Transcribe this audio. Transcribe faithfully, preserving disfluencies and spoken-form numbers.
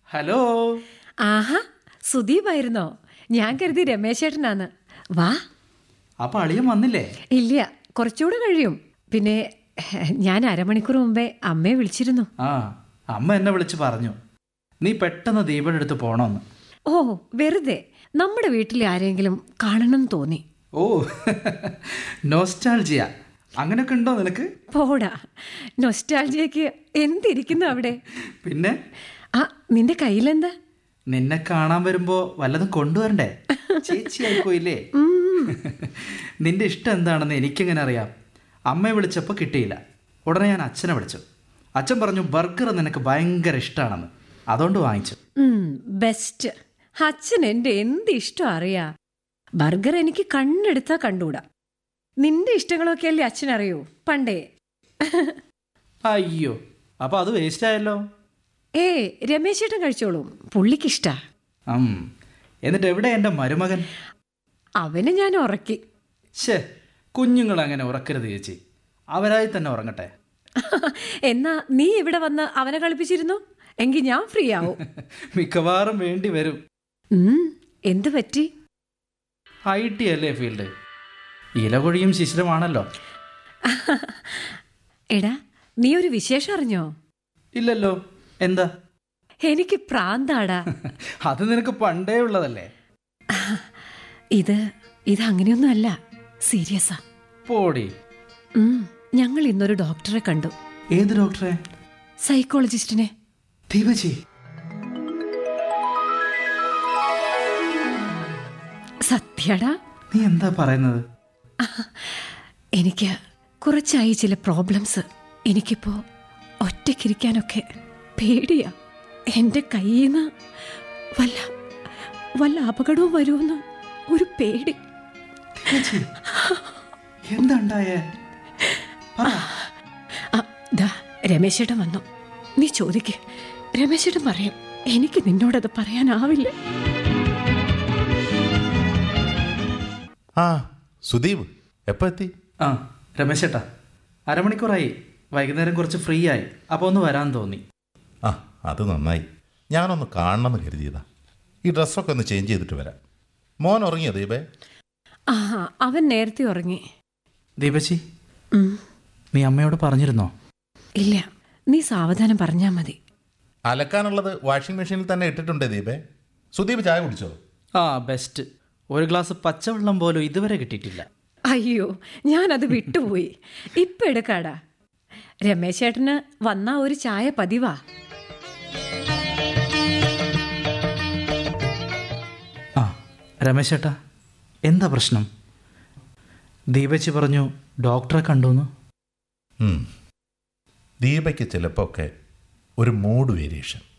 Hello. ആഹാ, സുദീപായിരുന്നോ? ഞാൻ കരുതി രമേശേട്ടനാന്ന്. വാ. അപ്പൊ അളിയൻ വന്നില്ലേ? ഇല്ല, കുറച്ചുകൂടെ കഴിയും. പിന്നെ ഞാൻ അരമണിക്കൂർ മുമ്പേ അമ്മയെ വിളിച്ചിരുന്നു. ആ, അമ്മ എന്നെ വിളിച്ച് പറഞ്ഞു നീ പെട്ടെന്ന് ദീപയുടെ അടുത്ത് പോണോന്ന്. ഓ, വെറുതെ നമ്മുടെ വീട്ടിലെ ആരെങ്കിലും കാണണം തോന്നി. ഓ, നോസ്റ്റാൾജിയ അങ്ങനെയൊക്കെ ഉണ്ടോ നിനക്ക്? പോടാ, നൊസ്റ്റാൾജിയക്ക് എന്തിരിക്കുന്നു അവിടെ? പിന്നെ ആ, നിന്റെ കയ്യിലെന്താ? നിന്നെ കാണാൻ വരുമ്പോ വല്ലതും കൊണ്ടുവരണ്ടേ? ചേച്ചിയായിപ്പോയില്ലേ. നിന്റെ ഇഷ്ടം എന്താണെന്ന് എനിക്കെങ്ങനെ അറിയാം? അമ്മയെ വിളിച്ചപ്പോൾ കിട്ടിയില്ല. ഉടനെ ഞാൻ അച്ഛനെ വിളിച്ചു. അച്ഛൻ പറഞ്ഞു ബർഗർ നിനക്ക് ഭയങ്കര ഇഷ്ടമാണെന്ന്, അതുകൊണ്ട് വാങ്ങിച്ചു. ബെസ്റ്റ്. അച്ഛൻ എൻ്റെ എന്ത് ഇഷ്ടം അറിയാ. ബർഗർ എനിക്ക് കണ്ണെടുത്താ കണ്ടുകൂടാ. നിന്റെ ഇഷ്ടങ്ങളൊക്കെ അല്ലേ അച്ഛനറിയൂ പണ്ടേ. അയ്യോ, അപ്പൊ അത് വേസ്റ്റ് ആയല്ലോ. ഏ, രമേശേട്ടൻ കഴിച്ചോളും, പുള്ളിക്കിഷ്ടാ. എന്നിട്ട് എവിടെ എൻ്റെ മരുമകൻ? അവന് ഞാൻ ഉറക്കി. ശേ, കുഞ്ഞുങ്ങൾ അങ്ങനെ ഉറക്കരുത് ചേച്ചി, അവരായി തന്നെ ഉറങ്ങട്ടെ. എന്നാ നീ ഇവിടെ വന്ന് അവനെ കളിപ്പിച്ചിരുന്നു എങ്കിൽ ഞാൻ ഫ്രീ ആവും. മിക്കവാറും വേണ്ടി വരും. എന്ത് പറ്റി? ഐ ടി അല്ലേ ഫീൽഡ്, ഇലകൊഴിയും ശിശിരമാണല്ലോ. എടാ, നീ ഒരു വിശേഷം അറിഞ്ഞോ? ഇല്ലല്ലോ. എന്താ? എനിക്ക് പ്രാന്താടാ. അത് നിനക്ക് പണ്ടേ ഉള്ളതല്ലേ. ഇത് ഇത് അങ്ങനെയൊന്നും അല്ല, സീരിയസാ. പോടി. ഞങ്ങൾ ഇന്നൊരു ഡോക്ടറെ കണ്ടു. ഏത് ഡോക്ടറെ? സൈക്കോളജിസ്റ്റിനെ. ദീപജി, സത്യടാ. നീ എന്താ പറയുന്നത്? എനിക്ക് കുറച്ചായി ചില പ്രോബ്ലംസ്. എനിക്കിപ്പോ ഒറ്റയ്ക്കിരിക്കാനൊക്കെ പേടിയാ. എന്റെ കയ്യിൽ നിന്ന് വല്ല വല്ല അപകടവും വരുമെന്ന് ഒരു പേടി. എന്താണ്ടായേ? രമേശേട്ടൻ വന്നു. നീ ചോദിക്ക്, രമേശേട്ടൻ പറയും. എനിക്ക് നിന്നോടത് പറയാനാവില്ല. ആ, സുദീപ് എപ്പോ എത്തി? ആ, രമേശേട്ടാ, അരമണിക്കൂറായി. വൈകുന്നേരം കുറച്ച് ഫ്രീ ആയി, അപ്പോൾ ഒന്ന് വരാൻ തോന്നി. ആ, അത് നന്നായി. ഞാനൊന്ന് കാണണമെന്ന് കരുതിയതാ. ഈ ഡ്രസ്സൊക്കെ ഒന്ന് ചേഞ്ച് ചെയ്തിട്ട് വരാം. മോൻ ഉറങ്ങിയോ ദീപേ? ആ, അവൻ നേരത്തെ ഉറങ്ങി. ദീപച്ചി, നീ അമ്മയോട് പറഞ്ഞിരുന്നോ? ഇല്ല, നീ സാവധാനം പറഞ്ഞാ മതി. അലക്കാനുള്ളത് വാഷിംഗ് മെഷീനിൽ തന്നെ ഇട്ടിട്ടുണ്ടേ ദീപേ. സുദീപ് ചായ കുടിച്ചോ? ആ, ബെസ്റ്റ്. ഒരു ഗ്ലാസ് പച്ചവെള്ളം പോലും ഇതുവരെ കിട്ടിയിട്ടില്ല. അയ്യോ, ഞാനത് വിട്ടുപോയി. ഇപ്പം എടുക്കാടാ. രമേശേട്ടന് വന്നാ ഒരു ചായ പതിവാ. ആ, രമേശേട്ടാ, എന്താ പ്രശ്നം? ദീപച്ചി പറഞ്ഞു ഡോക്ടറെ കണ്ടുന്ന്. ദീപയ്ക്ക് ചിലപ്പോൾ ഒക്കെ ഒരു മൂഡ് വേരിയേഷൻ.